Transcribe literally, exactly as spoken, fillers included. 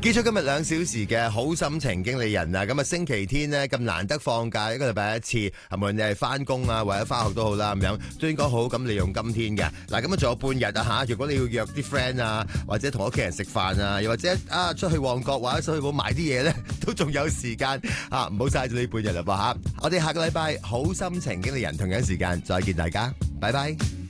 結束今日兩小時嘅好心情經理人啊！咁啊星期天呢，咁難得放假，一個禮拜一次，係無論你係翻工啊或者翻學都好啦，咁樣都應該好好咁利用今天嘅。嗱，咁啊仲有半日啊吓，如果你要約啲 friend 啊，或者同屋企人食飯啊，又或者啊出去旺角或者出去買啲嘢咧，都仲有時間啊！唔好嘥咗呢半日啦噃吓。我哋下個禮拜好心情經理人同樣時間再見大家，拜拜。